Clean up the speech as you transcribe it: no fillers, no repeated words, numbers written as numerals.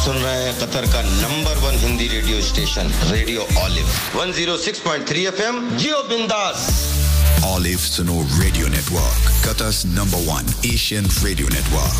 सुन रहे हैं कतर का number 1 Hindi radio station radio olive 106.3 FM जियो बिंदास Olive Sonor Radio Network, Qatar's #1 Asian radio network.